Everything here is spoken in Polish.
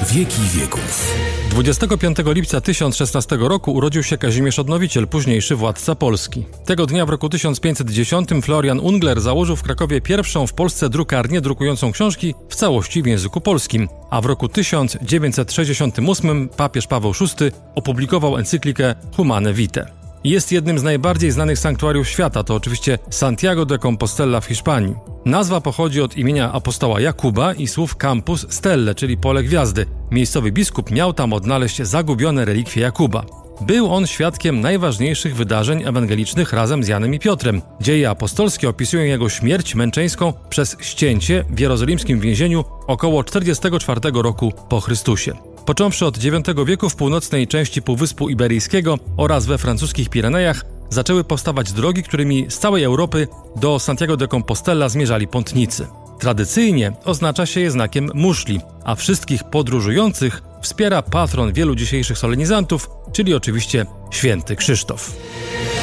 wieki wieków. 25 lipca 1016 roku urodził się Kazimierz Odnowiciel, późniejszy władca Polski. Tego dnia w roku 1510 Florian Ungler założył w Krakowie pierwszą w Polsce drukarnię drukującą książki w całości w języku polskim, a w roku 1968 papież Paweł VI opublikował encyklikę Humane Vitae. Jest jednym z najbardziej znanych sanktuariów świata, to oczywiście Santiago de Compostela w Hiszpanii. Nazwa pochodzi od imienia apostoła Jakuba i słów campus stelle, czyli pole gwiazdy. Miejscowy biskup miał tam odnaleźć zagubione relikwie Jakuba. Był on świadkiem najważniejszych wydarzeń ewangelicznych razem z Janem i Piotrem. Dzieje apostolskie opisują jego śmierć męczeńską przez ścięcie w jerozolimskim więzieniu około 44 roku po Chrystusie. Począwszy od IX wieku w północnej części Półwyspu Iberyjskiego oraz we francuskich Pirenejach zaczęły powstawać drogi, którymi z całej Europy do Santiago de Compostela zmierzali pątnicy. Tradycyjnie oznacza się je znakiem muszli, a wszystkich podróżujących wspiera patron wielu dzisiejszych solenizantów, czyli oczywiście święty Krzysztof.